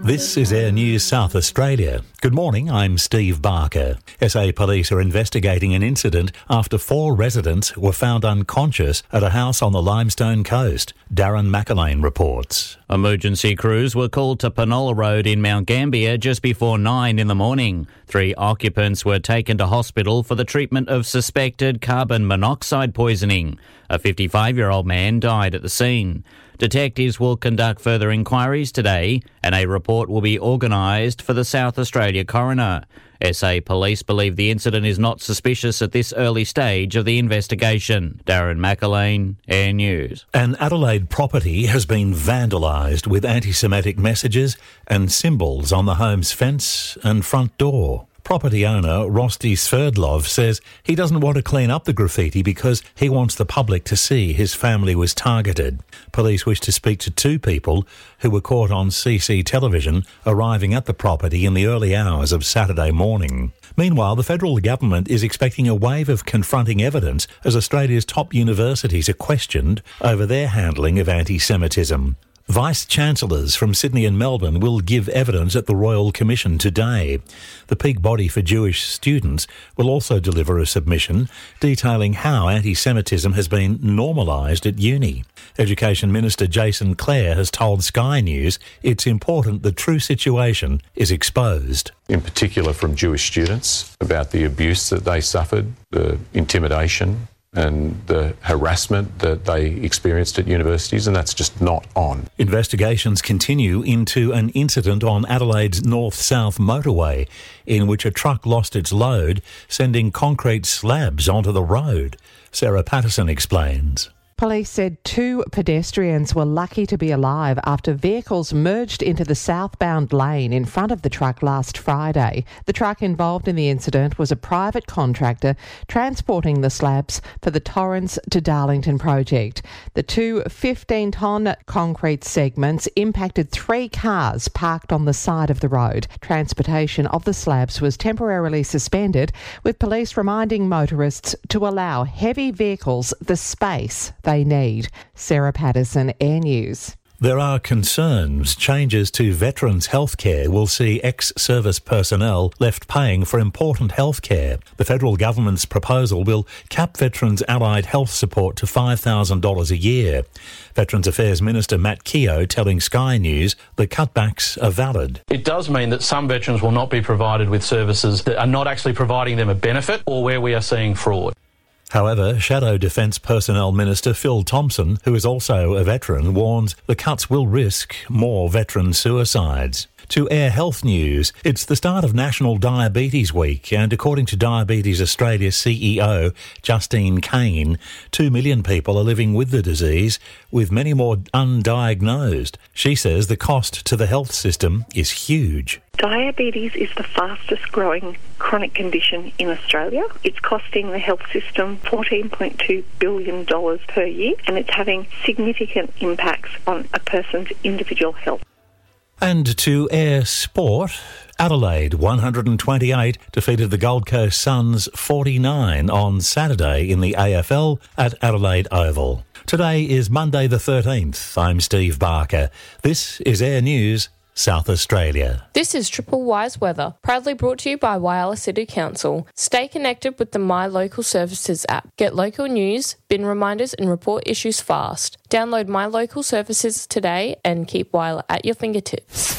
This is Air News South Australia. Good morning, I'm Steve Barker. SA Police are investigating an incident after 4 residents were found unconscious at a house on the Limestone Coast. Darren McAlane reports. Emergency crews were called to Penola Road in Mount Gambier just before 9 in the morning. 3 occupants were taken to hospital for the treatment of suspected carbon monoxide poisoning. A 55-year-old man died at the scene. Detectives will conduct further inquiries today and a report will be organised for the South Australia coroner. SA Police believe the incident is not suspicious at this early stage of the investigation. Darren McAlane, Air News. An Adelaide property has been vandalised with anti-Semitic messages and symbols on the home's fence and front door. Property owner Rosti Sverdlov says he doesn't want to clean up the graffiti because he wants the public to see his family was targeted. Police wish to speak to 2 people who were caught on CC television arriving at the property in the early hours of Saturday morning. Meanwhile, the federal government is expecting a wave of confronting evidence as Australia's top universities are questioned over their handling of anti-Semitism. Vice-Chancellors from Sydney and Melbourne will give evidence at the Royal Commission today. The peak body for Jewish students will also deliver a submission detailing how anti-Semitism has been normalised at uni. Education Minister Jason Clare has told Sky News it's important the true situation is exposed. In particular from Jewish students about the abuse that they suffered, the intimidation and the harassment that they experienced at universities, and that's just not on. Investigations continue into an incident on Adelaide's north-south motorway in which a truck lost its load, sending concrete slabs onto the road. Sarah Patterson explains. Police said 2 pedestrians were lucky to be alive after vehicles merged into the southbound lane in front of the truck last Friday. The truck involved in the incident was a private contractor transporting the slabs for the Torrens to Darlington project. The 2 15-tonne concrete segments impacted 3 cars parked on the side of the road. Transportation of the slabs was temporarily suspended, with police reminding motorists to allow heavy vehicles the space they need. Sarah Patterson, Air News. There are concerns changes to veterans' healthcare will see ex-service personnel left paying for important healthcare. The federal government's proposal will cap veterans' allied health support to $5,000 a year. Veterans Affairs Minister Matt Keogh telling Sky News the cutbacks are valid. It does mean that some veterans will not be provided with services that are not actually providing them a benefit or where we are seeing fraud. However, Shadow Defence Personnel Minister Phil Thompson, who is also a veteran, warns the cuts will risk more veteran suicides. To Air Health News, it's the start of National Diabetes Week, and according to Diabetes Australia CEO Justine Kane, 2 million people are living with the disease, with many more undiagnosed. She says the cost to the health system is huge. Diabetes is the fastest growing chronic condition in Australia. It's costing the health system $14.2 billion per year, and it's having significant impacts on a person's individual health. And to Air Sport, Adelaide 128 defeated the Gold Coast Suns 49 on Saturday in the AFL at Adelaide Oval. Today is Monday the 13th. I'm Steve Barker. This is Air News South Australia. This is Triple Y's weather, proudly brought to you by Whyalla City Council. Stay connected with the My Local Services app. Get local news, bin reminders and report issues fast. Download My Local Services today and keep Whyalla at your fingertips.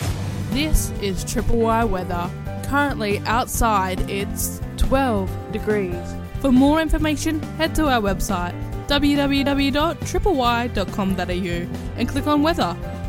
This is Triple Y weather. Currently outside it's 12 degrees. For more information, head to our website www.tripley.com.au and click on weather.